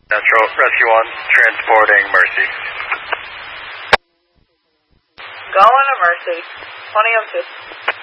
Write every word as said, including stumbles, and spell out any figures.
Central Rescue one, transporting Mercy. Going to Mercy. twenty oh two.